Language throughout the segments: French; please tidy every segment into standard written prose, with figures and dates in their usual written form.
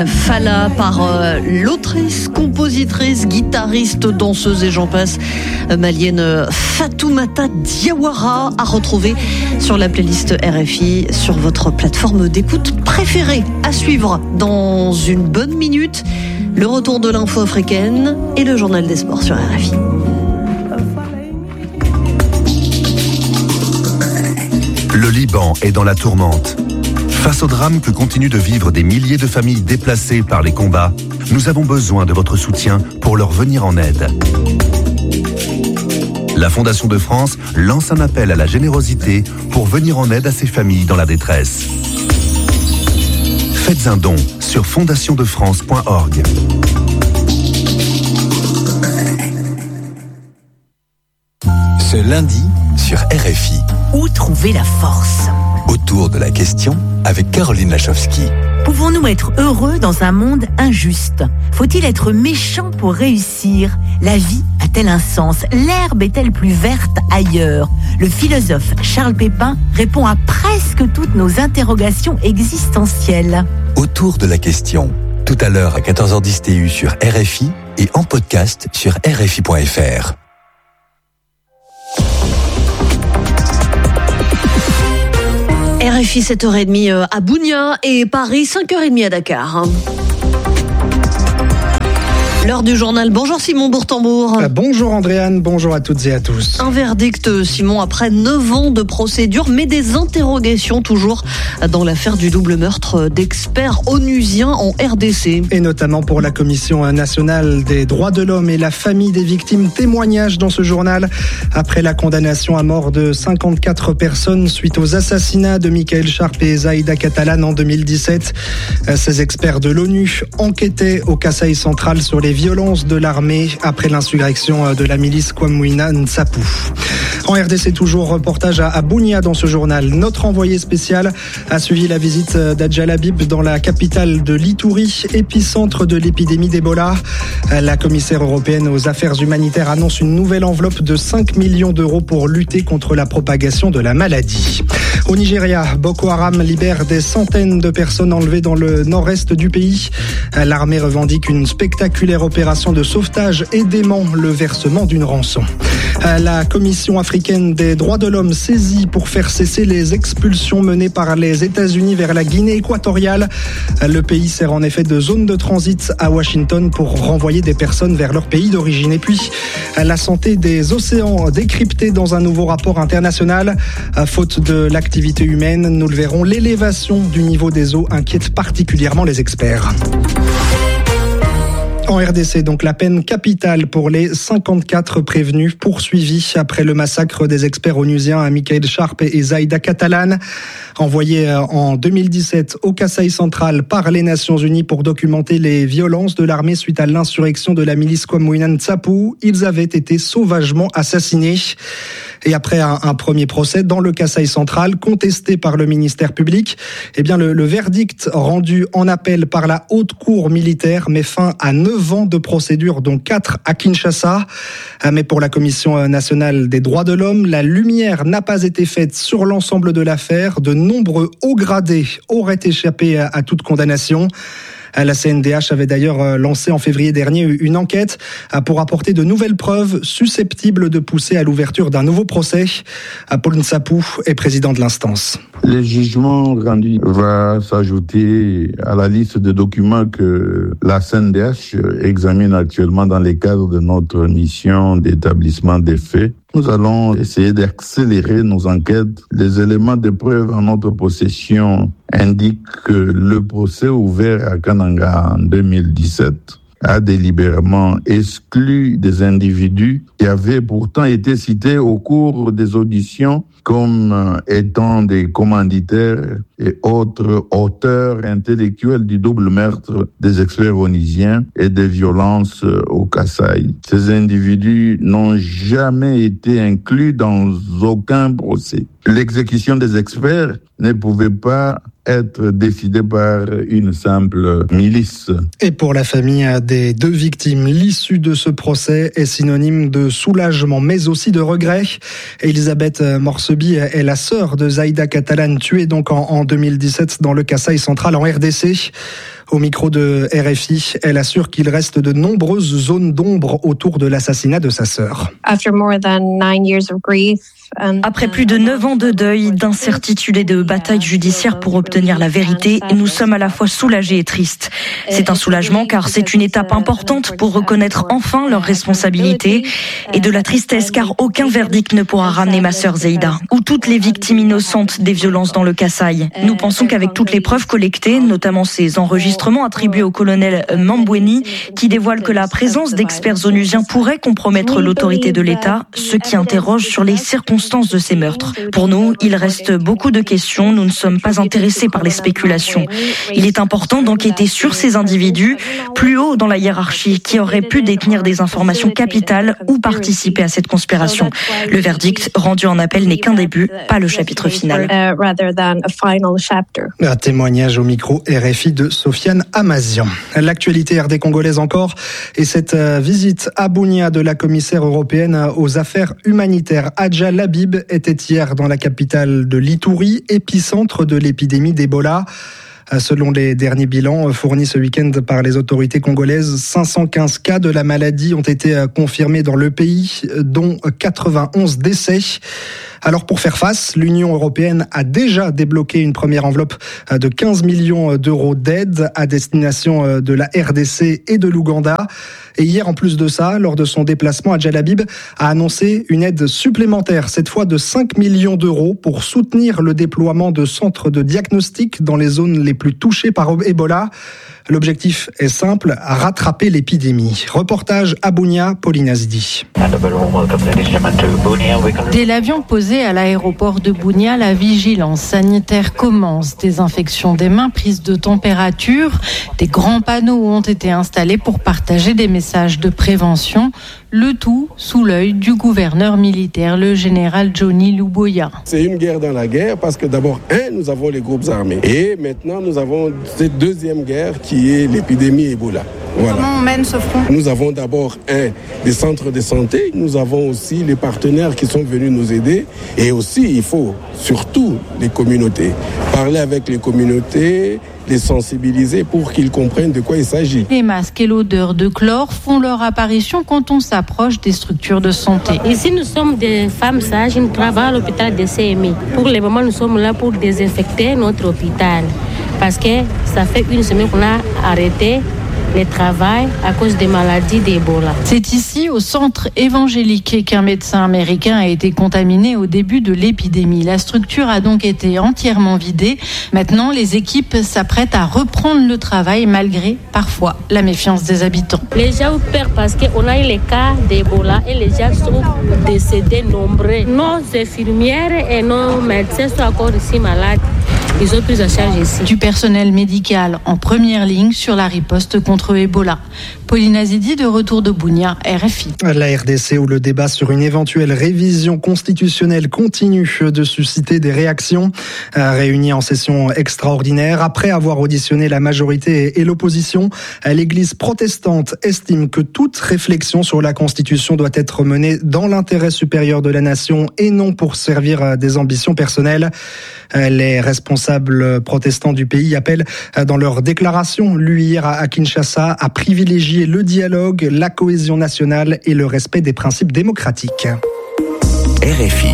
Fala par l'autrice, compositrice, guitariste, danseuse et j'en passe, malienne Fatoumata Diawara, à retrouver sur la playlist RFI sur votre plateforme d'écoute préférée. À suivre dans une bonne minute, le retour de l'info africaine et le journal des sports sur RFI. Le Liban est dans la tourmente. Face au drame que continuent de vivre des milliers de familles déplacées par les combats, nous avons besoin de votre soutien pour leur venir en aide. La Fondation de France lance un appel à la générosité pour venir en aide à ces familles dans la détresse. Faites un don sur fondationdefrance.org. Ce lundi sur RFI. Où trouver la force ? Autour de la question avec Caroline Lachowski. Pouvons-nous être heureux dans un monde injuste ? Faut-il être méchant pour réussir ? La vie a-t-elle un sens ? L'herbe est-elle plus verte ailleurs ? Le philosophe Charles Pépin répond à presque toutes nos interrogations existentielles. Autour de la question. Tout à l'heure à 14h10 TU sur RFI et en podcast sur RFI.fr. RFI 7h30 à Bounia et Paris 5h30 à Dakar. L'heure du journal. Bonjour Simon Bourtambour. Bonjour Andréane, bonjour à toutes et à tous. Un verdict, Simon, après 9 ans de procédure, mais des interrogations toujours dans l'affaire du double meurtre d'experts onusiens en RDC. Et notamment pour la Commission nationale des droits de l'homme et la famille des victimes. Témoignage dans ce journal après la condamnation à mort de 54 personnes suite aux assassinats de Michael Sharp et Zaïda Catalan en 2017. Ces experts de l'ONU enquêtaient au Kasaï central sur les violences de l'armée après l'insurrection de la milice Kwamwina Nsapu. En RDC toujours, reportage à Bounia dans ce journal. Notre envoyé spécial a suivi la visite d'Adjalabib dans la capitale de l'Itourie, épicentre de l'épidémie d'Ebola. La commissaire européenne aux affaires humanitaires annonce une nouvelle enveloppe de 5 millions d'euros pour lutter contre la propagation de la maladie. Au Nigeria, Boko Haram libère des centaines de personnes enlevées dans le nord-est du pays. L'armée revendique une spectaculaire opération de sauvetage et dément le versement d'une rançon. La Commission africaine des droits de l'homme saisie pour faire cesser les expulsions menées par les États-Unis vers la Guinée équatoriale. Le pays sert en effet de zone de transit à Washington pour renvoyer des personnes vers leur pays d'origine. Et puis, la santé des océans décryptée dans un nouveau rapport international. Faute de l'activité humaine, nous le verrons, l'élévation du niveau des eaux inquiète particulièrement les experts. En RDC, donc la peine capitale pour les 54 prévenus poursuivis après le massacre des experts onusiens à Michael Sharp et Zaïda Catalan. Envoyés en 2017 au Kasaï central par les Nations Unies pour documenter les violences de l'armée suite à l'insurrection de la milice Kwamwina Nsapu, ils avaient été sauvagement assassinés. Et après un premier procès dans le Kasaï central, contesté par le ministère public, eh bien le verdict rendu en appel par la haute cour militaire met fin à 9 ans de procédure, dont 4 à Kinshasa. Mais pour la Commission nationale des droits de l'homme, la lumière n'a pas été faite sur l'ensemble de l'affaire. De nombreux hauts gradés auraient échappé à toute condamnation. La CNDH avait d'ailleurs lancé en février dernier une enquête pour apporter de nouvelles preuves susceptibles de pousser à l'ouverture d'un nouveau procès. Paul Nsapu est président de l'instance. Le jugement rendu va s'ajouter à la liste de documents que la CNDH examine actuellement dans le cadre de notre mission d'établissement des faits. Nous allons essayer d'accélérer nos enquêtes. Les éléments de preuve en notre possession indiquent que le procès ouvert à Kananga en 2017 a délibérément exclu des individus qui avaient pourtant été cités au cours des auditions comme étant des commanditaires et autres auteurs intellectuels du double meurtre des experts onusiens et des violences au Kasaï. Ces individus n'ont jamais été inclus dans aucun procès. L'exécution des experts ne pouvait pas être décidée par une simple milice. Et pour la famille des 2 victimes, l'issue de ce procès est synonyme de soulagement, mais aussi de regret. Elisabeth Morsebi est la sœur de Zaïda Catalan, tuée donc en 2017 dans le Kasaï central en RDC. Au micro de RFI, elle assure qu'il reste de nombreuses zones d'ombre autour de l'assassinat de sa sœur. Après plus de 9 ans de deuil, d'incertitude et de bataille judiciaire pour obtenir la vérité, nous sommes à la fois soulagés et tristes. C'est un soulagement car c'est une étape importante pour reconnaître enfin leurs responsabilités, et de la tristesse car aucun verdict ne pourra ramener ma sœur Zeïda ou toutes les victimes innocentes des violences dans le Kasaï. Nous pensons qu'avec toutes les preuves collectées, notamment ces enregistrements attribués au colonel Mambweni qui dévoilent que la présence d'experts onusiens pourrait compromettre l'autorité de l'État, ce qui interroge sur les circonstances de ces meurtres. Pour nous, il reste beaucoup de questions, nous ne sommes pas intéressés par les spéculations. Il est important d'enquêter sur ces individus plus haut dans la hiérarchie qui auraient pu détenir des informations capitales ou participer à cette conspiration. Le verdict rendu en appel n'est qu'un début, pas le chapitre final. Un témoignage au micro RFI de Sofiane Amazian. L'actualité RD congolaise encore, et cette visite à Bunia de la commissaire européenne aux affaires humanitaires Adja Labib était hier dans la capitale de l'Ituri, épicentre de l'épidémie d'Ebola. Selon les derniers bilans fournis ce week-end par les autorités congolaises, 515 cas de la maladie ont été confirmés dans le pays, dont 91 décès. Alors pour faire face, l'Union européenne a déjà débloqué une première enveloppe de 15 millions d'euros d'aide à destination de la RDC et de l'Ouganda. Et hier, en plus de ça, lors de son déplacement, Adja Labib a annoncé une aide supplémentaire, cette fois de 5 millions d'euros, pour soutenir le déploiement de centres de diagnostic dans les zones les plus touchées par Ebola. L'objectif est simple, rattraper l'épidémie. Reportage à Bunia, Pauline Azdi. Dès l'avion posé à l'aéroport de Bunia, la vigilance sanitaire commence. Désinfection des mains, prise de température. Des grands panneaux ont été installés pour partager des messages de prévention. Le tout sous l'œil du gouverneur militaire, le général Johnny Luboya. C'est une guerre dans la guerre parce que d'abord, nous avons les groupes armés. Et maintenant, nous avons cette deuxième guerre qui est l'épidémie Ebola. Voilà. Comment on mène ce front ? Nous avons d'abord des centres de santé. Nous avons aussi les partenaires qui sont venus nous aider. Et aussi, il faut surtout les communautés. Parler avec les communautés, les sensibiliser pour qu'ils comprennent de quoi il s'agit. Les masques et l'odeur de chlore font leur apparition quand on s'approche des structures de santé. Ici, nous sommes des femmes sages, nous travaillons à l'hôpital de CMI. Pour le moment, nous sommes là pour désinfecter notre hôpital. Parce que ça fait une semaine qu'on a arrêté le travail à cause des maladies d'Ebola. C'est ici, au centre évangélique, qu'un médecin américain a été contaminé au début de l'épidémie. La structure a donc été entièrement vidée. Maintenant, les équipes s'apprêtent à reprendre le travail malgré, parfois, la méfiance des habitants. Les gens ont peur parce qu'on a eu les cas d'Ebola et les gens sont décédés nombreux. Nos infirmières et nos médecins sont encore ici malades. Ils ont pris en charge ici. Du personnel médical en première ligne sur la riposte contre Ebola. Pauline Azidi, de retour de Bunia, RFI. La RDC, où le débat sur une éventuelle révision constitutionnelle continue de susciter des réactions. Réunie en session extraordinaire, après avoir auditionné la majorité et l'opposition, l'Église protestante estime que toute réflexion sur la Constitution doit être menée dans l'intérêt supérieur de la nation et non pour servir des ambitions personnelles. Les responsables protestants du pays appellent dans leur déclaration, lue hier à Kinshasa, à privilégier le dialogue, la cohésion nationale et le respect des principes démocratiques. RFI.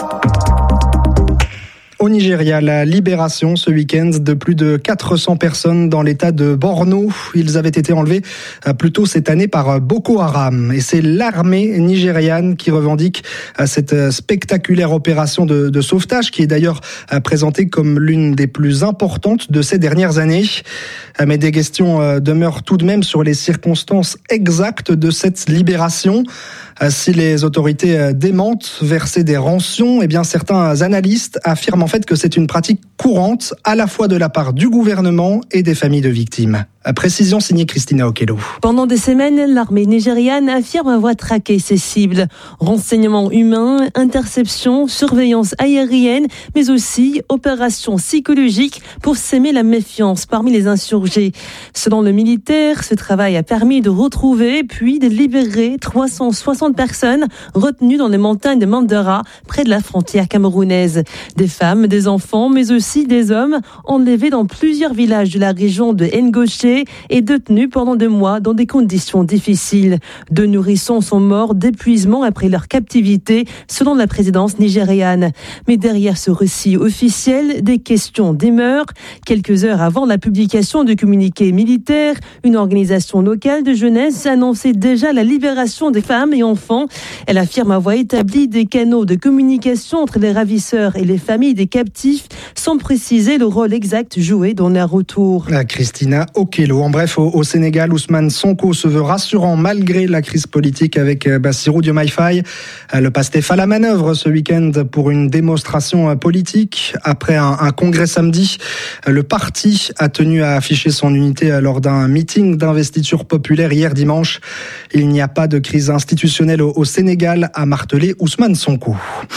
Au Nigeria, la libération ce week-end de plus de 400 personnes dans l'état de Borno. Ils avaient été enlevés plus tôt cette année par Boko Haram. Et c'est l'armée nigériane qui revendique cette spectaculaire opération de sauvetage, qui est d'ailleurs présentée comme l'une des plus importantes de ces dernières années. Mais des questions demeurent tout de même sur les circonstances exactes de cette libération. Si les autorités démentent verser des rançons, eh bien certains analystes affirment en fait que c'est une pratique courante à la fois de la part du gouvernement et des familles de victimes. Précision signée Christina Okello. Pendant des semaines, l'armée nigériane affirme avoir traqué ses cibles. Renseignements humains, interception, surveillance aérienne, mais aussi opérations psychologiques pour s'aimer la méfiance parmi les insurgés. Selon le militaire, ce travail a permis de retrouver puis de libérer 360 personnes retenues dans les montagnes de Mandara, près de la frontière camerounaise. Des femmes, des enfants, mais aussi des hommes enlevés dans plusieurs villages de la région de Ngoché et détenus pendant 2 mois dans des conditions difficiles. 2 nourrissons sont morts d'épuisement après leur captivité, selon la présidence nigériane. Mais derrière ce récit officiel, des questions demeurent. Quelques heures avant la publication du communiqué militaire, une organisation locale de jeunesse annonçait déjà la libération des femmes et enfants. Elle affirme avoir établi des canaux de communication entre les ravisseurs et les familles des captifs, sans préciser le rôle exact joué dans leur retour. Christina Okello. En bref, au Sénégal, Ousmane Sonko se veut rassurant malgré la crise politique avec Bassirou Diomaye Faye. Le PASTEF à la manœuvre ce week-end pour une démonstration politique. Après un congrès samedi, le parti a tenu à afficher son unité lors d'un meeting d'investiture populaire hier dimanche. Il n'y a pas de crise institutionnelle au Sénégal, a martelé Ousmane Sonko.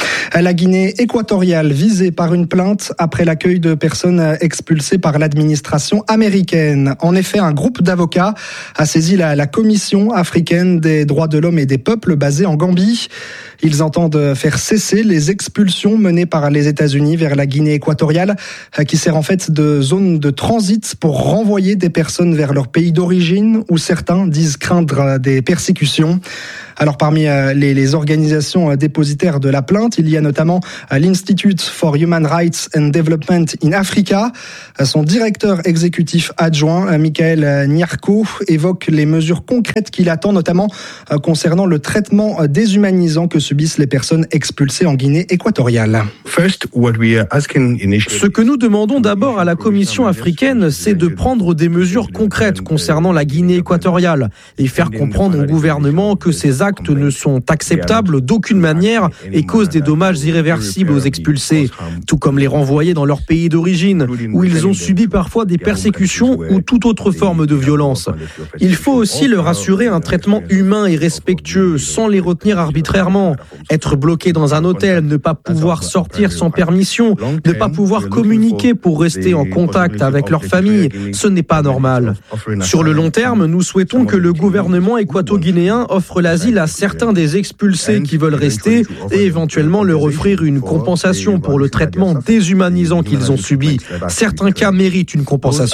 La Guinée équatoriale visée par une plainte après l'accueil de personnes expulsées par l'administration américaine. En effet, un groupe d'avocats a saisi la Commission africaine des droits de l'homme et des peuples basée en Gambie. Ils entendent faire cesser les expulsions menées par les États-Unis vers la Guinée équatoriale, qui sert en fait de zone de transit pour renvoyer des personnes vers leur pays d'origine, où certains disent craindre des persécutions. Alors parmi les organisations dépositaires de la plainte, il y a notamment l'Institute for Human Rights and Development in Africa. Son directeur exécutif adjoint, Michael Nyarko, évoque les mesures concrètes qu'il attend, notamment concernant le traitement déshumanisant que subissent les personnes expulsées en Guinée équatoriale. Ce que nous demandons d'abord à la Commission africaine, c'est de prendre des mesures concrètes concernant la Guinée équatoriale et faire comprendre au gouvernement que ces actes ne sont acceptables d'aucune manière et causent des dommages irréversibles aux expulsés, tout comme les renvoyer dans leur pays d'origine, où ils ont subi parfois des persécutions ou toute autre forme de violence. Il faut aussi leur assurer un traitement humain et respectueux, sans les retenir arbitrairement. Être bloqué dans un hôtel, ne pas pouvoir sortir sans permission, ne pas pouvoir communiquer pour rester en contact avec leur famille, ce n'est pas normal. Sur le long terme, nous souhaitons que le gouvernement équato-guinéen offre l'asile à certains des expulsés qui veulent rester et éventuellement leur offrir une compensation pour le traitement déshumanisant qu'ils ont subi. Certains cas méritent une compensation.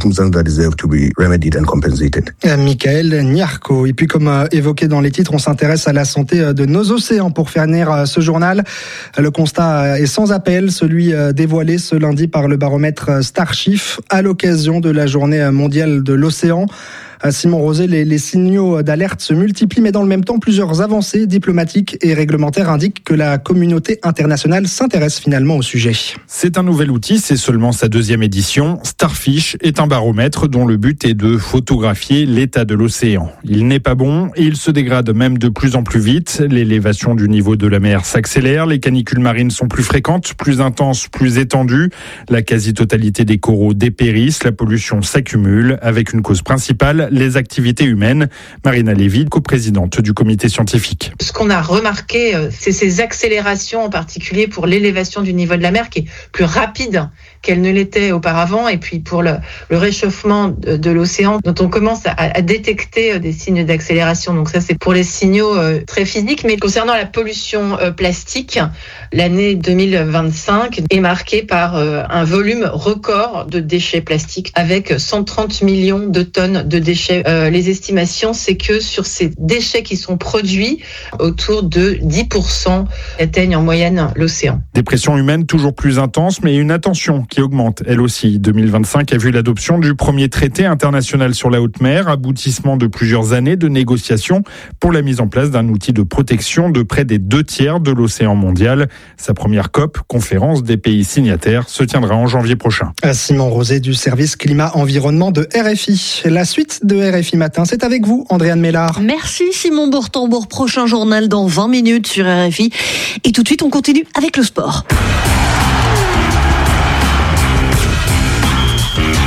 Michael Nyarko. Et puis comme évoqué dans les titres, on s'intéresse à la santé de nos océans pour faire naître ce journal. Le constat est sans appel, celui dévoilé ce lundi par le baromètre Starchief à l'occasion de la journée mondiale de l'océan. Simon Rosé, les signaux d'alerte se multiplient, mais dans le même temps, plusieurs avancées diplomatiques et réglementaires indiquent que la communauté internationale s'intéresse finalement au sujet. C'est un nouvel outil, c'est seulement sa 2e édition. Starfish est un baromètre dont le but est de photographier l'état de l'océan. Il n'est pas bon et il se dégrade même de plus en plus vite. L'élévation du niveau de la mer s'accélère, les canicules marines sont plus fréquentes, plus intenses, plus étendues. La quasi-totalité des coraux dépérissent, la pollution s'accumule, avec une cause principale, les activités humaines. Marina Lévy, coprésidente du comité scientifique. Ce qu'on a remarqué, c'est ces accélérations, en particulier pour l'élévation du niveau de la mer, qui est plus rapide qu'elle ne l'était auparavant, et puis pour le réchauffement de l'océan, dont on commence à détecter des signes d'accélération. Donc ça, c'est pour les signaux très physiques. Mais concernant la pollution plastique, l'année 2025 est marquée par un volume record de déchets plastiques, avec 130 millions de tonnes de déchets. Les estimations, c'est que sur ces déchets qui sont produits, autour de 10% atteignent en moyenne l'océan. Des pressions humaines toujours plus intenses, mais une attention qui augmente, elle aussi. 2025 a vu l'adoption du premier traité international sur la haute mer, aboutissement de plusieurs années de négociations pour la mise en place d'un outil de protection de près des 2/3 de l'océan mondial. Sa première COP, conférence des pays signataires, se tiendra en janvier prochain. Simon Rosé du service climat-environnement de RFI. La suite de RFI Matin, c'est avec vous, Andréane Mélard. Merci Simon Bourtambour. Prochain journal dans 20 minutes sur RFI. Et tout de suite, on continue avec le sport.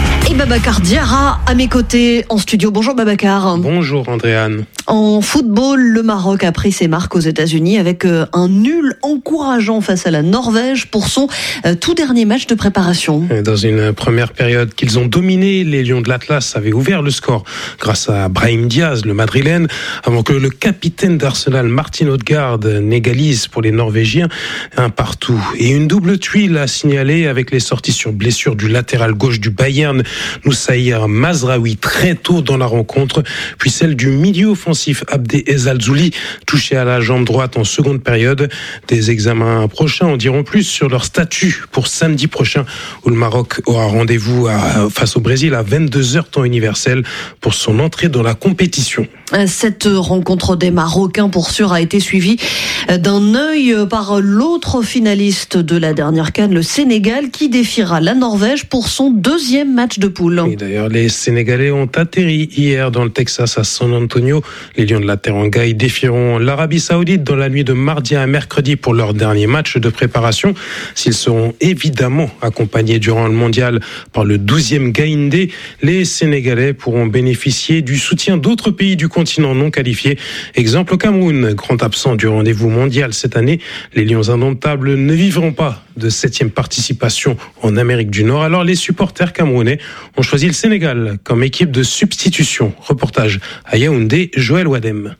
Babacar Diarra à mes côtés en studio. Bonjour Babacar. Bonjour Andréane. En football, le Maroc a pris ses marques aux États-Unis avec un nul encourageant face à la Norvège pour son tout dernier match de préparation. Dans une première période qu'ils ont dominé, les Lions de l'Atlas avaient ouvert le score grâce à Brahim Diaz, le Madrilène, avant que le capitaine d'Arsenal, Martin Odegaard, n'égalise pour les Norvégiens un partout. Et une double tuile à signaler avec les sorties sur blessure du latéral gauche du Bayern, Noussaïr Mazraoui, très tôt dans la rencontre, puis celle du milieu offensif Abdé Ezzalzouli, touché à la jambe droite en seconde période. Des examens prochains en diront plus sur leur statut pour samedi prochain, où le Maroc aura rendez-vous face au Brésil à 22h temps universel pour son entrée dans la compétition. Cette rencontre des Marocains, pour sûr, a été suivie d'un œil par l'autre finaliste de la dernière CAN, le Sénégal, qui défiera la Norvège pour son deuxième match de poule. Et d'ailleurs, les Sénégalais ont atterri hier dans le Texas à San Antonio. Les Lions de la Teranga défieront l'Arabie Saoudite dans la nuit de mardi à mercredi pour leur dernier match de préparation. S'ils seront évidemment accompagnés durant le mondial par le 12e Gaïndé, les Sénégalais pourront bénéficier du soutien d'autres pays du continent non qualifiés. Exemple au Cameroun, grand absent du rendez-vous mondial cette année. Les Lions indomptables ne vivront pas de 7e participation en Amérique du Nord. Alors les supporters camerounais ont choisi le Sénégal comme équipe de substitution. Reportage à Yaoundé, Joël Wadem.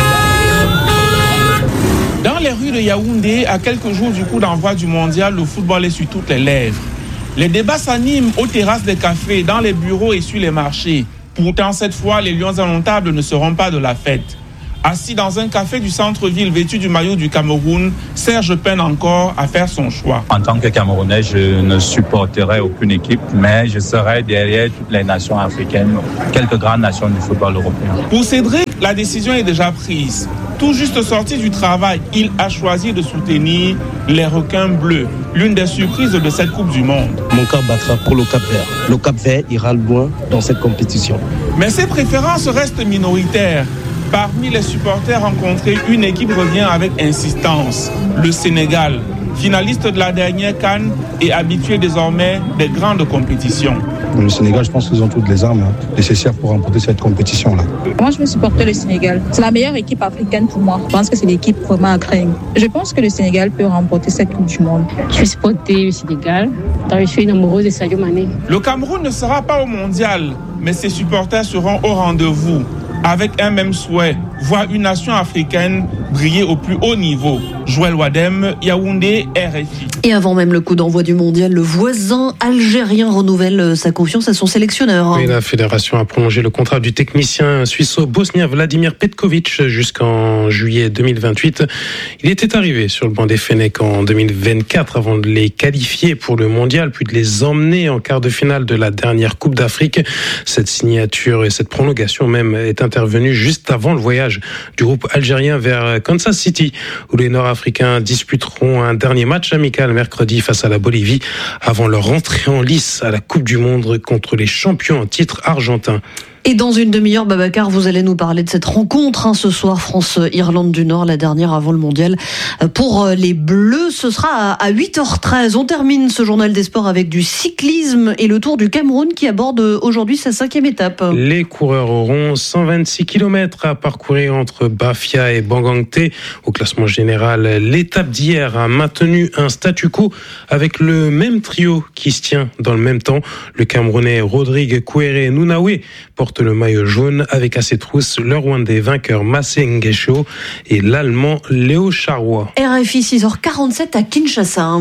Dans les rues de Yaoundé, à quelques jours du coup d'envoi du mondial, le football est sur toutes les lèvres. Les débats s'animent aux terrasses des cafés, dans les bureaux et sur les marchés. Pourtant, cette fois, les Lions indomptables ne seront pas de la fête. Assis dans un café du centre-ville vêtu du maillot du Cameroun, Serge peine encore à faire son choix. En tant que Camerounais, je ne supporterai aucune équipe, mais je serai derrière toutes les nations africaines, quelques grandes nations du football européen. Pour Cédric, la décision est déjà prise. Tout juste sorti du travail, il a choisi de soutenir les requins bleus, l'une des surprises de cette Coupe du Monde. Mon cœur battra pour le Cap-Vert. Le Cap-Vert ira loin dans cette compétition. Mais ses préférences restent minoritaires. Parmi les supporters rencontrés, une équipe revient avec insistance, le Sénégal, finaliste de la dernière CAN et habitué désormais des grandes compétitions. Le Sénégal, je pense qu'ils ont toutes les armes nécessaires pour remporter cette compétition-là. Moi, je veux supporter le Sénégal. C'est la meilleure équipe africaine pour moi. Je pense que c'est l'équipe vraiment à craindre. Je pense que le Sénégal peut remporter cette Coupe du Monde. Je vais supporter le Sénégal. Je suis une amoureuse de Sadio Mané. Le Cameroun ne sera pas au mondial, mais ses supporters seront au rendez-vous. Avec un même souhait, voir une nation africaine briller au plus haut niveau. Joël Wadem, Yaoundé, RFI. Et avant même le coup d'envoi du mondial, le voisin algérien renouvelle sa confiance à son sélectionneur. Oui, la fédération a prolongé le contrat du technicien suisse-bosnien Vladimir Petkovic jusqu'en juillet 2028. Il était arrivé sur le banc des Fennecs en 2024 avant de les qualifier pour le mondial, puis de les emmener en quart de finale de la dernière Coupe d'Afrique. Cette signature et cette prolongation même est intervenue juste avant le voyage du groupe algérien vers Kansas City, où les Nord-Africains disputeront un dernier match amical mercredi face à la Bolivie avant leur entrée en lice à la Coupe du Monde contre les champions en titre argentins. Et dans une demi-heure, Babacar, vous allez nous parler de cette rencontre ce soir, France-Irlande du Nord, la dernière avant le mondial. Pour les Bleus, ce sera à 8h13. On termine ce journal des sports avec du cyclisme et le Tour du Cameroun qui aborde aujourd'hui sa 5e étape. Les coureurs auront 126 km à parcourir entre Bafia et Bangangté. Au classement général, l'étape d'hier a maintenu un statu quo avec le même trio qui se tient dans le même temps. Le Camerounais Rodrigue Kouéré-Nounaoué porte le maillot jaune avec à ses trousses le Rwandais vainqueur Massé Nguesho et l'Allemand Léo Charrois. RFI 6h47 à Kinshasa.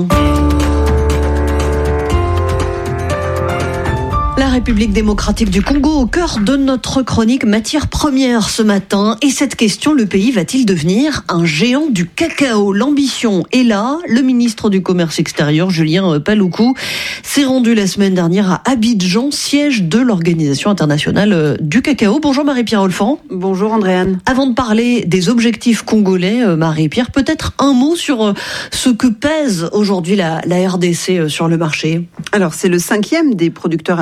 La République démocratique du Congo au cœur de notre chronique matière première ce matin. Et cette question, le pays va-t-il devenir un géant du cacao ? L'ambition est là. Le ministre du Commerce extérieur, Julien Paloukou, s'est rendu la semaine dernière à Abidjan, siège de l'Organisation internationale du cacao. Bonjour Marie-Pierre Olfan. Bonjour Andréane. Avant de parler des objectifs congolais, Marie-Pierre, peut-être un mot sur ce que pèse aujourd'hui la RDC sur le marché. Alors c'est le 5e des producteurs africains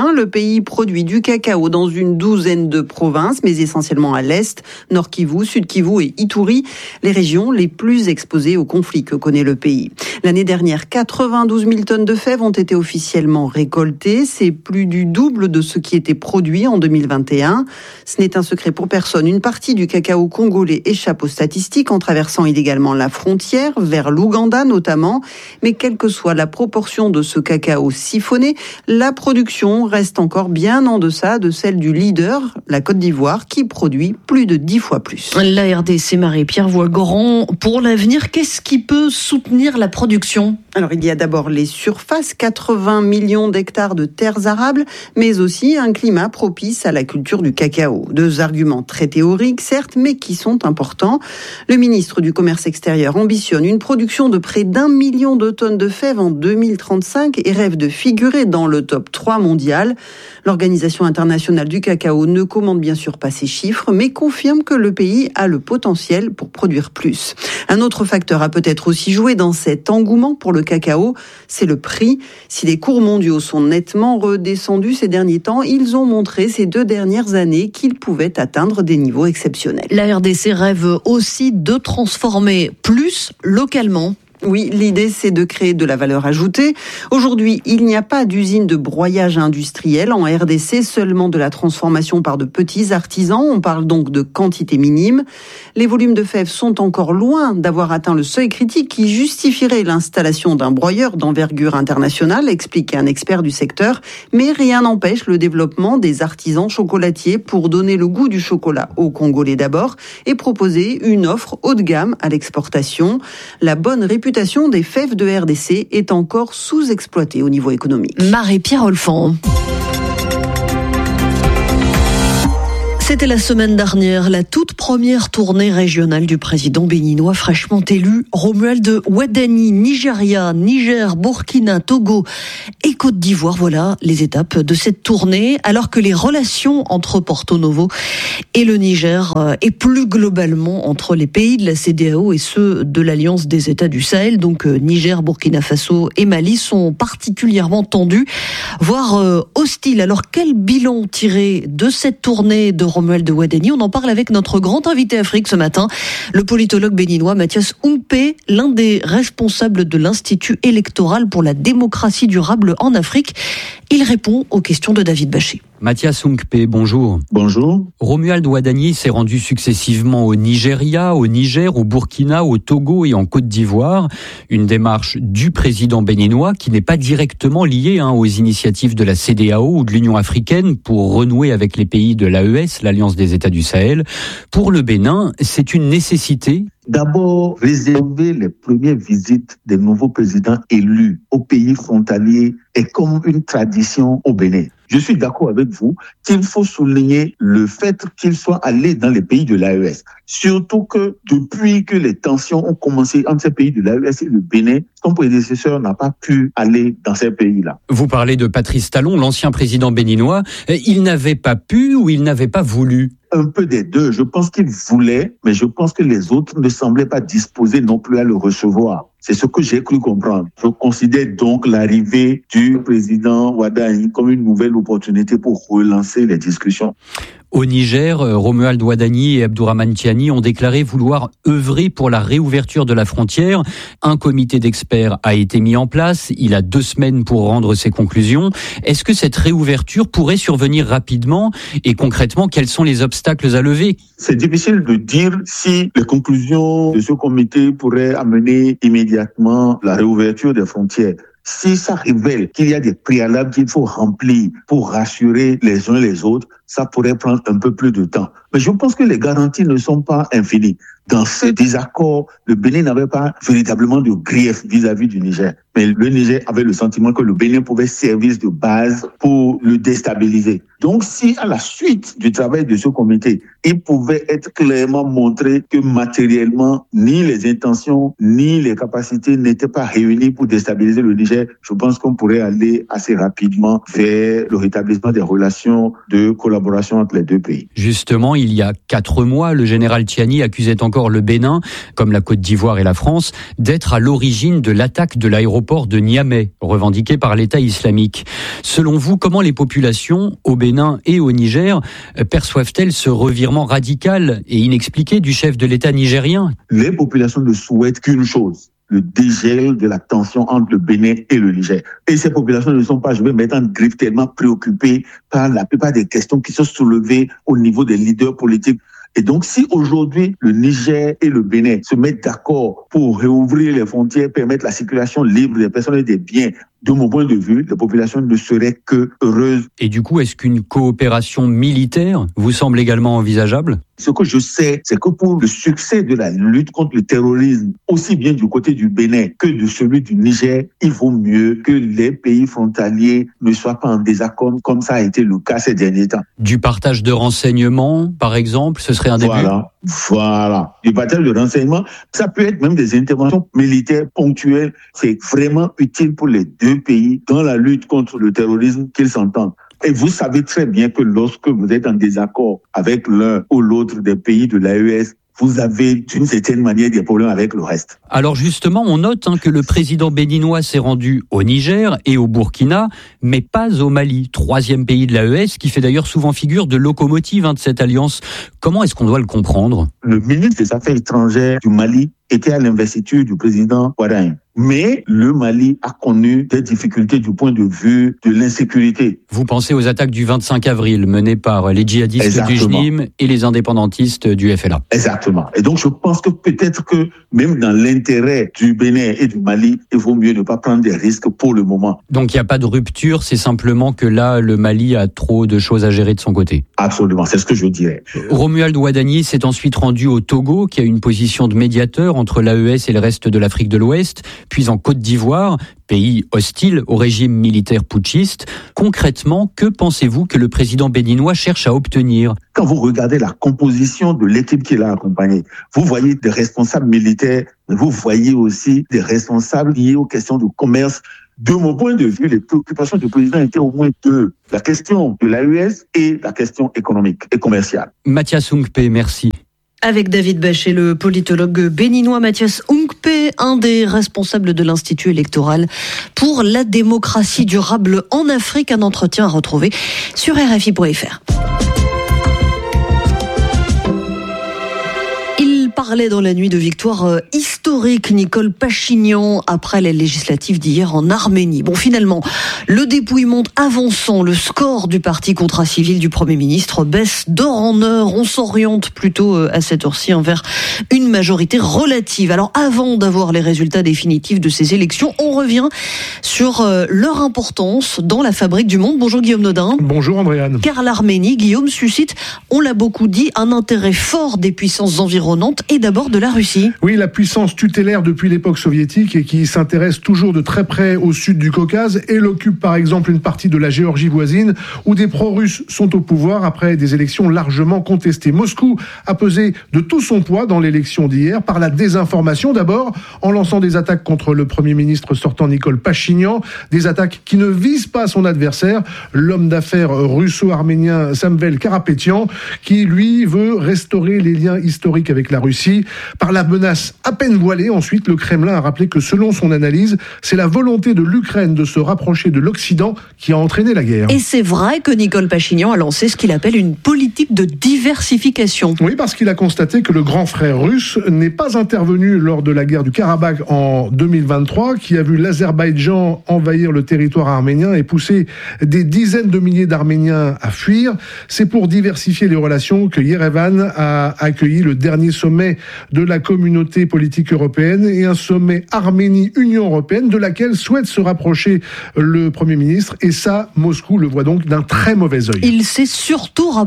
africain. Le pays produit du cacao dans une douzaine de provinces, mais essentiellement à l'est, Nord Kivu, Sud Kivu et Ituri, les régions les plus exposées aux conflits que connaît le pays. L'année dernière, 92 000 tonnes de fèves ont été officiellement récoltées. C'est plus du double de ce qui était produit en 2021. Ce n'est un secret pour personne. Une partie du cacao congolais échappe aux statistiques en traversant illégalement la frontière, vers l'Ouganda notamment. Mais quelle que soit la proportion de ce cacao siphonné, la production reste encore bien en deçà de celle du leader, la Côte d'Ivoire, qui produit plus de 10 fois plus. La RDC, Marie-Pierre voit grand pour l'avenir. Qu'est-ce qui peut soutenir la production ? Alors, il y a d'abord les surfaces, 80 millions d'hectares de terres arables, mais aussi un climat propice à la culture du cacao. Deux arguments très théoriques, certes, mais qui sont importants. Le ministre du Commerce extérieur ambitionne une production de près d'1 million de tonnes de fèves en 2035 et rêve de figurer dans le top 3 mondial. L'Organisation internationale du cacao ne commande bien sûr pas ces chiffres, mais confirme que le pays a le potentiel pour produire plus. Un autre facteur a peut-être aussi joué dans cet engouement pour le cacao, c'est le prix. Si les cours mondiaux sont nettement redescendus ces derniers temps, ils ont montré ces 2 dernières années qu'ils pouvaient atteindre des niveaux exceptionnels. La RDC rêve aussi de transformer plus localement. Oui, l'idée, c'est de créer de la valeur ajoutée. Aujourd'hui, il n'y a pas d'usine de broyage industriel en RDC, seulement de la transformation par de petits artisans. On parle donc de quantité minime. Les volumes de fèves sont encore loin d'avoir atteint le seuil critique qui justifierait l'installation d'un broyeur d'envergure internationale, explique un expert du secteur. Mais rien n'empêche le développement des artisans chocolatiers pour donner le goût du chocolat aux Congolais d'abord et proposer une offre haut de gamme à l'exportation. La bonne réputation des fèves de RDC est encore sous-exploitée au niveau économique. Marie-Pierre Olfan. C'était la semaine dernière, la toute première tournée régionale du président béninois fraîchement élu, Romuald Wadani, Nigeria, Niger, Burkina, Togo et Côte d'Ivoire. Voilà les étapes de cette tournée, alors que les relations entre Porto Novo et le Niger et plus globalement entre les pays de la CEDEAO et ceux de l'Alliance des États du Sahel, donc Niger, Burkina Faso et Mali, sont particulièrement tendus, voire hostiles. Alors quel bilan tirer de cette tournée de Romuald Wadani? On en parle avec notre grand invité Afrique ce matin, le politologue béninois Mathias Humpé, l'un des responsables de l'Institut électoral pour la démocratie durable en Afrique. Il répond aux questions de David Bachet. Mathias Humpé, bonjour. Bonjour. Romuald Wadani s'est rendu successivement au Nigeria, au Niger, au Burkina, au Togo et en Côte d'Ivoire. Une démarche du président béninois qui n'est pas directement liée aux initiatives de la CEDEAO ou de l'Union africaine pour renouer avec les pays de l'AES, l'Alliance des États du Sahel. Pour le Bénin, c'est une nécessité. D'abord, réserver les premières visites des nouveaux présidents élus aux pays frontaliers est comme une tradition au Bénin. Je suis d'accord avec vous qu'il faut souligner le fait qu'ils soient allés dans les pays de l'AES. Surtout que depuis que les tensions ont commencé entre ces pays de l'AES et le Bénin, son prédécesseur n'a pas pu aller dans ces pays-là. Vous parlez de Patrice Talon, l'ancien président béninois. Il n'avait pas pu ou il n'avait pas voulu? Un peu des deux. Je pense qu'il voulait, mais je pense que les autres ne semblaient pas disposés non plus à le recevoir. C'est ce que j'ai cru comprendre. Je considère donc l'arrivée du président Wadani comme une nouvelle opportunité pour relancer les discussions. Au Niger, Romuald Wadani et Abdourahmane Tiani ont déclaré vouloir œuvrer pour la réouverture de la frontière. Un comité d'experts a été mis en place. Il a 2 semaines pour rendre ses conclusions. Est-ce que cette réouverture pourrait survenir rapidement? Et concrètement, quels sont les obstacles à lever? C'est difficile de dire si les conclusions de ce comité pourraient amener immédiatement la réouverture des frontières. Si ça révèle qu'il y a des préalables qu'il faut remplir pour rassurer les uns les autres, ça pourrait prendre un peu plus de temps. Mais je pense que les garanties ne sont pas infinies. Dans ce désaccord, le Bénin n'avait pas véritablement de grief vis-à-vis du Niger. Mais le Niger avait le sentiment que le Bénin pouvait servir de base pour le déstabiliser. Donc, si à la suite du travail de ce comité, il pouvait être clairement montré que matériellement, ni les intentions, ni les capacités n'étaient pas réunies pour déstabiliser le Niger, je pense qu'on pourrait aller assez rapidement vers le rétablissement des relations de collaboration collaboration entre les deux pays. Justement, il y a 4 mois, le général Tchiani accusait encore le Bénin, comme la Côte d'Ivoire et la France, d'être à l'origine de l'attaque de l'aéroport de Niamey, revendiquée par l'État islamique. Selon vous, comment les populations au Bénin et au Niger perçoivent-elles ce revirement radical et inexpliqué du chef de l'État nigérien ? Les populations ne souhaitent qu'une chose, le dégel de la tension entre le Bénin et le Niger. Et ces populations ne sont pas, je vais mettre en griffe, tellement préoccupées par la plupart des questions qui sont soulevées au niveau des leaders politiques. Et donc, si aujourd'hui, le Niger et le Bénin se mettent d'accord pour réouvrir les frontières, permettre la circulation libre des personnes et des biens, de mon point de vue, la population ne serait que heureuse. Et du coup, est-ce qu'une coopération militaire vous semble également envisageable ? Ce que je sais, c'est que pour le succès de la lutte contre le terrorisme, aussi bien du côté du Bénin que de celui du Niger, il vaut mieux que les pays frontaliers ne soient pas en désaccord comme ça a été le cas ces derniers temps. Du partage de renseignements, par exemple, ce serait un début ? Voilà. Du partage de renseignements, ça peut être même des interventions militaires ponctuelles. C'est vraiment utile pour les deux pays dans la lutte contre le terrorisme qu'ils s'entendent. Et vous savez très bien que lorsque vous êtes en désaccord avec l'un ou l'autre des pays de l'AES, vous avez d'une certaine manière des problèmes avec le reste. Alors justement, on note que le président béninois s'est rendu au Niger et au Burkina, mais pas au Mali, 3e pays de l'AES, qui fait d'ailleurs souvent figure de locomotive de cette alliance. Comment est-ce qu'on doit le comprendre ? Le ministre des Affaires étrangères du Mali était à l'investiture du président Ouaddaï. Mais le Mali a connu des difficultés du point de vue de l'insécurité. Vous pensez aux attaques du 25 avril menées par les djihadistes du JNIM et les indépendantistes du FLA. Exactement. Et donc je pense que peut-être que même dans l'intérêt du Bénin et du Mali, il vaut mieux ne pas prendre des risques pour le moment. Donc il n'y a pas de rupture, c'est simplement que là, le Mali a trop de choses à gérer de son côté. Absolument, c'est ce que je dirais. Romuald Ouattani s'est ensuite rendu au Togo, qui a une position de médiateur entre l'AES et le reste de l'Afrique de l'Ouest, puis en Côte d'Ivoire, pays hostile au régime militaire putschiste. Concrètement, que pensez-vous que le président béninois cherche à obtenir ? Quand vous regardez la composition de l'équipe qui l'a accompagné, vous voyez des responsables militaires, mais vous voyez aussi des responsables liés aux questions de commerce. De mon point de vue, les préoccupations du président étaient au moins deux. La question de l'AES et la question économique et commerciale. Mathias Unkpe, merci. Avec David Bachet, le politologue béninois Mathias Unkpe, un des responsables de l'Institut électoral pour la démocratie durable en Afrique. Un entretien à retrouver sur RFI.fr. Parlait dans la nuit de victoire historique Nicole Pachinian après les législatives d'hier en Arménie. Bon, finalement, le dépouillement avançant, le score du parti contrat civil du Premier ministre baisse d'heure en heure. On s'oriente plutôt à cette heure-ci vers une majorité relative. Alors, avant d'avoir les résultats définitifs de ces élections, on revient sur leur importance dans la fabrique du monde. Bonjour Guillaume Nodin. Bonjour Andréane. Car l'Arménie, Guillaume, suscite, on l'a beaucoup dit, un intérêt fort des puissances environnantes et d'abord de la Russie. Oui, la puissance tutélaire depuis l'époque soviétique et qui s'intéresse toujours de très près au sud du Caucase. Elle occupe par exemple une partie de la Géorgie voisine où des pro-russes sont au pouvoir après des élections largement contestées. Moscou a pesé de tout son poids dans l'élection d'hier par la désinformation d'abord, en lançant des attaques contre le Premier ministre sortant Nicole Pachinian, des attaques qui ne visent pas son adversaire, l'homme d'affaires russo-arménien Samvel Karapetyan, qui lui veut restaurer les liens historiques avec la Russie. Par la menace à peine voilée, ensuite, le Kremlin a rappelé que selon son analyse, c'est la volonté de l'Ukraine de se rapprocher de l'Occident qui a entraîné la guerre. Et c'est vrai que Nicole Pachinian a lancé ce qu'il appelle une politique de diversification. Oui, parce qu'il a constaté que le grand frère russe n'est pas intervenu lors de la guerre du Karabakh en 2023, qui a vu l'Azerbaïdjan envahir le territoire arménien et pousser des dizaines de milliers d'Arméniens à fuir. C'est pour diversifier les relations que Yerevan a accueilli le dernier sommet de la communauté politique européenne et un sommet Arménie-Union européenne de laquelle souhaite se rapprocher le Premier ministre. Et ça, Moscou le voit donc d'un très mauvais œil. Il s'est surtout rapproché des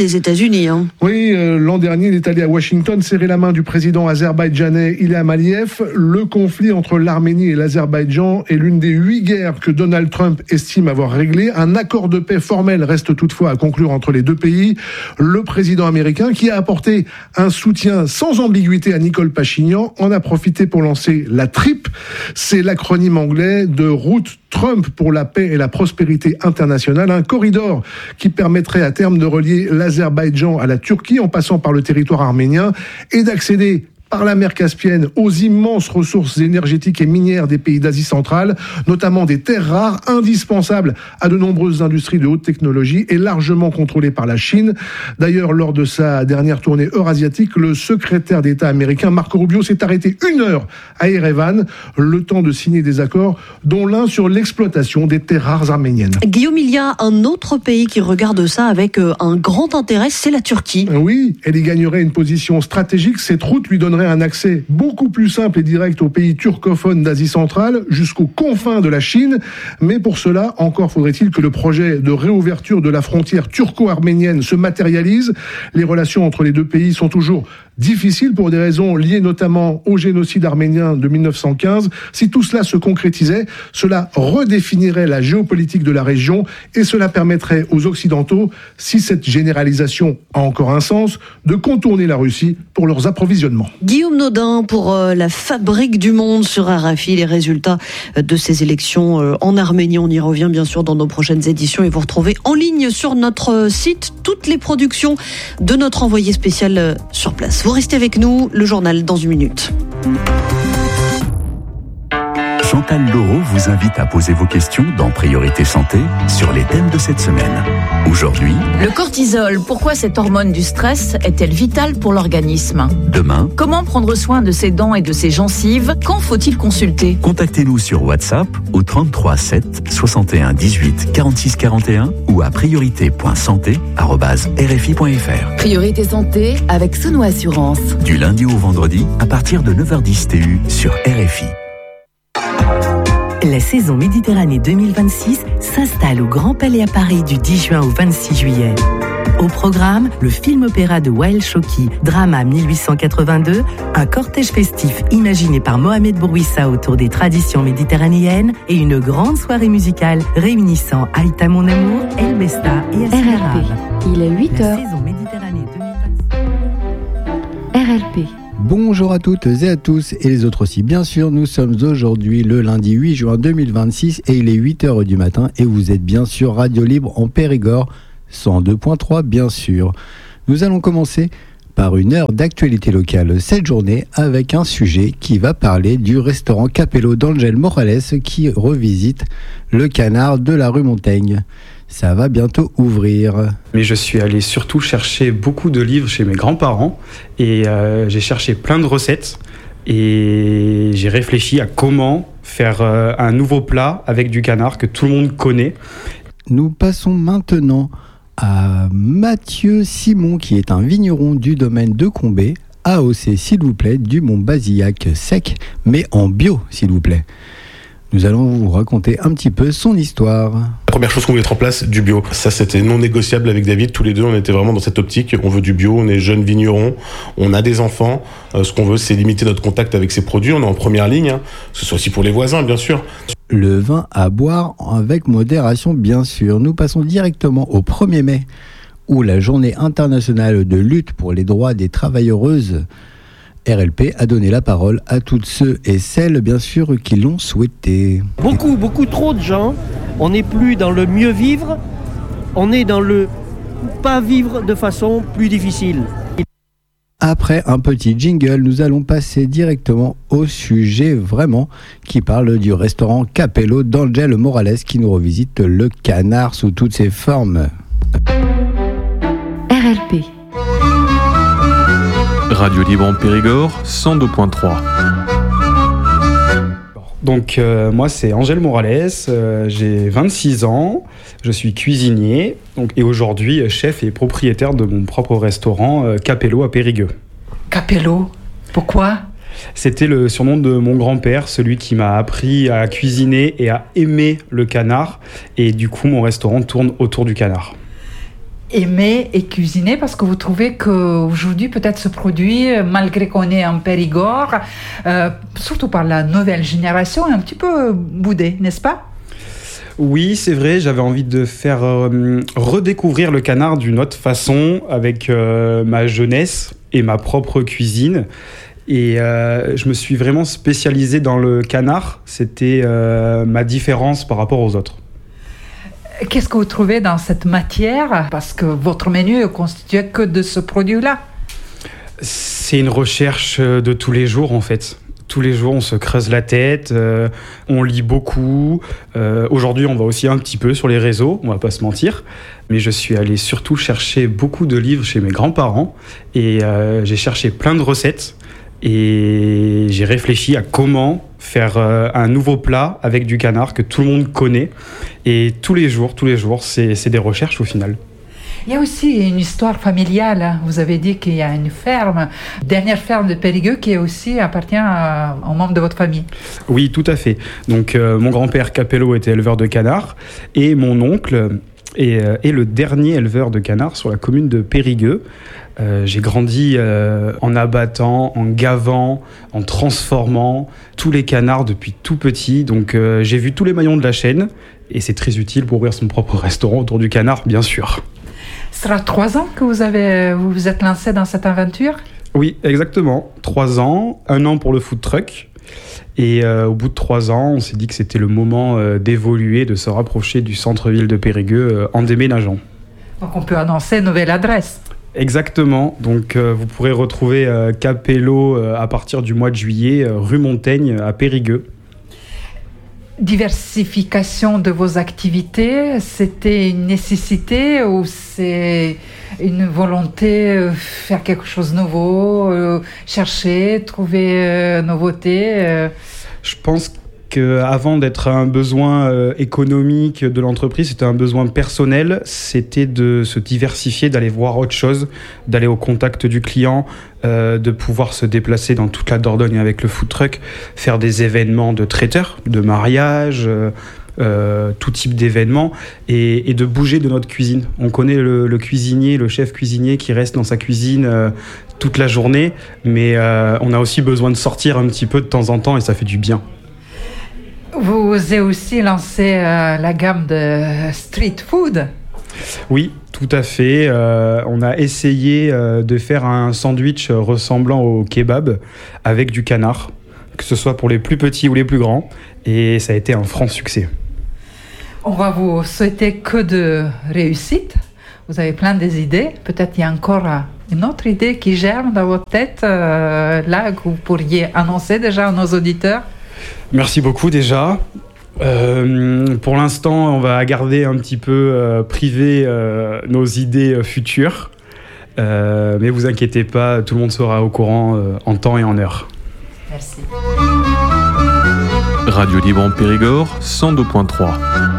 des États-Unis. Oui, l'an dernier, il est allé à Washington serrer la main du président azerbaïdjanais Ilham Aliyev. Le conflit entre l'Arménie et l'Azerbaïdjan est l'une des 8 guerres que Donald Trump estime avoir réglées. Un accord de paix formel reste toutefois à conclure entre les deux pays. Le président américain, qui a apporté un soutien sans ambiguïté à Nicole Pachinian, en a profité pour lancer la TRIP. C'est l'acronyme anglais de Route Trump pour la paix et la prospérité internationale, un corridor qui permettrait à terme de relier l'Azerbaïdjan à la Turquie en passant par le territoire arménien et d'accéder par la mer Caspienne aux immenses ressources énergétiques et minières des pays d'Asie centrale, notamment des terres rares indispensables à de nombreuses industries de haute technologie et largement contrôlées par la Chine. D'ailleurs, lors de sa dernière tournée eurasiatique, le secrétaire d'État américain Marco Rubio s'est arrêté 1 heure à Erevan, le temps de signer des accords, dont l'un sur l'exploitation des terres rares arméniennes. Guillaume, il y a un autre pays qui regarde ça avec un grand intérêt, c'est la Turquie. Oui, elle y gagnerait une position stratégique. Cette route lui donnerait un accès beaucoup plus simple et direct aux pays turcophones d'Asie centrale, jusqu'aux confins de la Chine. Mais pour cela, encore faudrait-il que le projet de réouverture de la frontière turco-arménienne se matérialise. Les relations entre les deux pays sont toujours difficiles pour des raisons liées notamment au génocide arménien de 1915. Si tout cela se concrétisait, cela redéfinirait la géopolitique de la région et cela permettrait aux Occidentaux, si cette généralisation a encore un sens, de contourner la Russie pour leurs approvisionnements. Guillaume Nodin pour la Fabrique du Monde sur RFI, les résultats de ces élections en Arménie. On y revient bien sûr dans nos prochaines éditions et vous retrouvez en ligne sur notre site toutes les productions de notre envoyé spécial sur place. Vous restez avec nous, le journal dans 1 minute. Chantal Laureau vous invite à poser vos questions dans Priorité Santé sur les thèmes de cette semaine. Aujourd'hui, le cortisol, pourquoi cette hormone du stress est-elle vitale pour l'organisme ? Demain, comment prendre soin de ses dents et de ses gencives ? Quand faut-il consulter ? Contactez-nous sur WhatsApp au 33 7 61 18 46 41 ou à priorité.santé@rfi.fr. Priorité Santé avec Sono Assurance. Du lundi au vendredi à partir de 9h10 TU sur RFI. La saison Méditerranée 2026 s'installe au Grand Palais à Paris du 10 juin au 26 juillet. Au programme, le film-opéra de Wael Choki, Drama 1882, un cortège festif imaginé par Mohamed Bourouissa autour des traditions méditerranéennes et une grande soirée musicale réunissant Aïta Mon Amour, El Besta et Assia Arabe. Il est 8h. La saison Méditerranée 2026. RLP. Bonjour à toutes et à tous et les autres aussi. Bien sûr, nous sommes aujourd'hui le lundi 8 juin 2026 et il est 8h du matin et vous êtes bien sûr Radio Libre en Périgord, 102.3 bien sûr. Nous allons commencer par une heure d'actualité locale cette journée avec un sujet qui va parler du restaurant Capello d'Angel Morales qui revisite le canard de la rue Montaigne. Ça va bientôt ouvrir. Mais je suis allé surtout chercher beaucoup de livres chez mes grands-parents et j'ai cherché plein de recettes et j'ai réfléchi à comment faire un nouveau plat avec du canard que tout le monde connaît. Nous passons maintenant à Mathieu Simon qui est un vigneron du domaine de Combé, AOC s'il vous plaît, du Mont Basillac sec, mais en bio s'il vous plaît. Nous allons vous raconter un petit peu son histoire. La première chose qu'on voulait mettre en place, du bio. Ça, c'était non négociable avec David. Tous les deux, on était vraiment dans cette optique. On veut du bio, on est jeunes vignerons, on a des enfants. Ce qu'on veut, c'est limiter notre contact avec ces produits. On est en première ligne, hein. Ce soit aussi pour les voisins, bien sûr. Le vin à boire avec modération, bien sûr. Nous passons directement au 1er mai, où la journée internationale de lutte pour les droits des travailleuses RLP a donné la parole à toutes ceux et celles, bien sûr, qui l'ont souhaité. Beaucoup trop de gens, on n'est plus dans le mieux vivre, on est dans le pas vivre de façon plus difficile. Après un petit jingle, nous allons passer directement au sujet vraiment qui parle du restaurant Capello d'Angel Morales qui nous revisite le canard sous toutes ses formes. RLP. Radio Libre en Périgord, 102.3. Donc moi c'est Angel Morales, j'ai 26 ans, je suis cuisinier et aujourd'hui chef et propriétaire de mon propre restaurant Capello à Périgueux. Capello, pourquoi ? C'était le surnom de mon grand-père, celui qui m'a appris à cuisiner et à aimer le canard et du coup mon restaurant tourne autour du canard. aimer et cuisiner parce que vous trouvez qu'aujourd'hui peut-être ce produit, malgré qu'on est en Périgord, surtout par la nouvelle génération, est un petit peu boudé, n'est-ce pas ? Oui, c'est vrai, j'avais envie de faire redécouvrir le canard d'une autre façon avec ma jeunesse et ma propre cuisine. Et je me suis vraiment spécialisé dans le canard. C'était ma différence par rapport aux autres. Qu'est-ce que vous trouvez dans cette matière ? Parce que votre menu est constitué que de ce produit-là. C'est une recherche de tous les jours, en fait. Tous les jours, on se creuse la tête, on lit beaucoup. Aujourd'hui, on va aussi un petit peu sur les réseaux, on va pas se mentir. Mais je suis allé surtout chercher beaucoup de livres chez mes grands-parents. Et j'ai cherché plein de recettes. Et j'ai réfléchi à comment faire un nouveau plat avec du canard que tout le monde connaît. Et tous les jours, c'est des recherches au final. Il y a aussi une histoire familiale. Vous avez dit qu'il y a une ferme, dernière ferme de Périgueux, qui aussi appartient aux membres de votre famille. Oui, tout à fait. Donc mon grand-père Capello était éleveur de canards et mon oncle est le dernier éleveur de canards sur la commune de Périgueux. J'ai grandi en abattant, en gavant, en transformant tous les canards depuis tout petit. Donc j'ai vu tous les maillons de la chaîne et c'est très utile pour ouvrir son propre restaurant autour du canard, bien sûr. Ce sera 3 ans que vous vous êtes lancé dans cette aventure ? Oui, exactement. 3 ans, 1 an pour le food truck. Et au bout de 3 ans, on s'est dit que c'était le moment d'évoluer, de se rapprocher du centre-ville de Périgueux en déménageant. Donc on peut annoncer une nouvelle adresse. Exactement. Donc vous pourrez retrouver Capello à partir du mois de juillet, rue Montaigne à Périgueux. Diversification de vos activités, c'était une nécessité ou c'est une volonté faire quelque chose de nouveau, chercher, trouver nouveauté Je pense qu'avant d'être un besoin économique de l'entreprise, c'était un besoin personnel, c'était de se diversifier, d'aller voir autre chose, d'aller au contact du client, de pouvoir se déplacer dans toute la Dordogne avec le food truck, faire des événements de traiteurs, de mariage, tout type d'événements, et de bouger de notre cuisine. On connaît le cuisinier, le chef cuisinier qui reste dans sa cuisine toute la journée, mais on a aussi besoin de sortir un petit peu de temps en temps et ça fait du bien. Vous avez aussi lancé la gamme de street food. Oui, tout à fait. On a essayé de faire un sandwich ressemblant au kebab avec du canard, que ce soit pour les plus petits ou les plus grands, et ça a été un franc succès. On va vous souhaiter que de réussite. Vous avez plein d'idées. Peut-être il y a encore une autre idée qui germe dans votre tête, là, que vous pourriez annoncer déjà à nos auditeurs. Merci beaucoup déjà. Pour l'instant, on va garder un petit peu privé nos idées futures. Mais vous inquiétez pas, tout le monde sera au courant en temps et en heure. Merci. Radio Libre en Périgord, 102.3.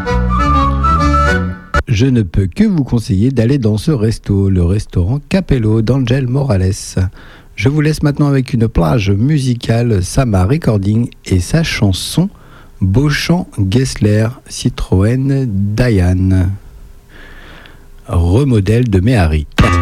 Je ne peux que vous conseiller d'aller dans ce resto, le restaurant Capello d'Angel Morales. Je vous laisse maintenant avec une plage musicale, Sama Recording et sa chanson Beauchamp Gessler Citroën Diane, remodèle de Méhari.